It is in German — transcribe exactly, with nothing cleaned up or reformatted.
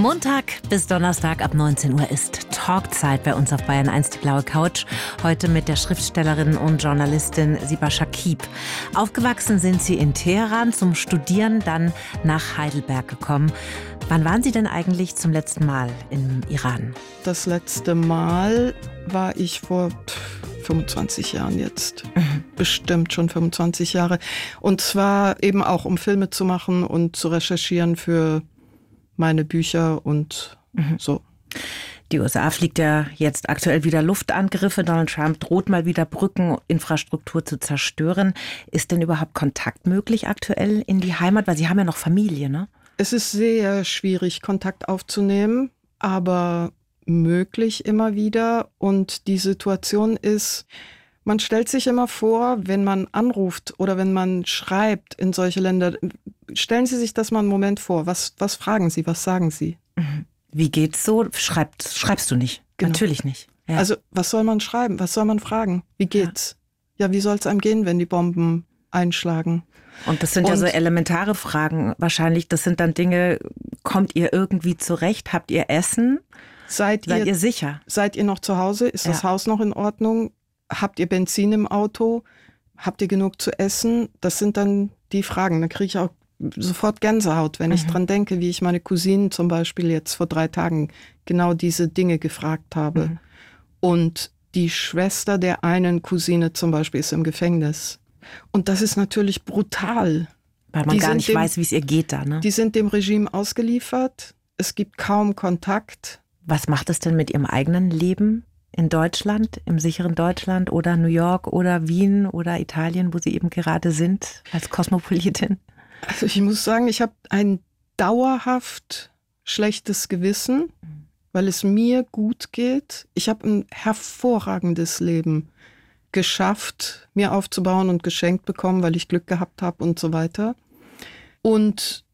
Montag bis Donnerstag ab neunzehn Uhr ist Talkzeit bei uns auf Bayern eins, die blaue Couch. Heute mit der Schriftstellerin und Journalistin Siba Shakib. Aufgewachsen sind Sie in Teheran, zum Studieren dann nach Heidelberg gekommen. Wann waren Sie denn eigentlich zum letzten Mal im Iran? Das letzte Mal war ich vor fünfundzwanzig Jahren jetzt. Mhm. Bestimmt schon fünfundzwanzig Jahre. Und zwar eben auch, um Filme zu machen und zu recherchieren für meine Bücher und mhm. so. Die U S A fliegt ja jetzt aktuell wieder Luftangriffe. Donald Trump droht mal wieder Brückeninfrastruktur zu zerstören. Ist denn überhaupt Kontakt möglich aktuell in die Heimat? Weil Sie haben ja noch Familie, ne? Es ist sehr schwierig, Kontakt aufzunehmen, aber möglich immer wieder. Und die Situation ist, man stellt sich immer vor, wenn man anruft oder wenn man schreibt in solche Länder, stellen Sie sich das mal einen Moment vor. Was, was fragen Sie, was sagen Sie? Wie geht's so? Schreibt, schreibst du nicht? Genau. Natürlich nicht. Ja. Also was soll man schreiben? Was soll man fragen? Wie geht's? Ja, ja, wie soll es einem gehen, wenn die Bomben einschlagen? Und das sind Und, ja so elementare Fragen wahrscheinlich. Das sind dann Dinge, kommt ihr irgendwie zurecht? Habt ihr Essen? Seid, seid ihr, ihr sicher? Seid ihr noch zu Hause? Ist ja. das Haus noch in Ordnung? Habt ihr Benzin im Auto? Habt ihr genug zu essen? Das sind dann die Fragen. Da kriege ich auch sofort Gänsehaut, wenn mhm. ich dran denke, wie ich meine Cousinen zum Beispiel jetzt vor drei Tagen genau diese Dinge gefragt habe. Mhm. Und die Schwester der einen Cousine zum Beispiel ist im Gefängnis. Und das ist natürlich brutal. Weil man die gar nicht dem, weiß, wie es ihr geht da, ne? Die sind dem Regime ausgeliefert. Es gibt kaum Kontakt. Was macht es denn mit Ihrem eigenen Leben in Deutschland, im sicheren Deutschland oder New York oder Wien oder Italien, wo Sie eben gerade sind, als Kosmopolitin? Also ich muss sagen, ich habe ein dauerhaft schlechtes Gewissen, weil es mir gut geht. Ich habe ein hervorragendes Leben geschafft, mir aufzubauen und geschenkt bekommen, weil ich Glück gehabt habe und so weiter. Und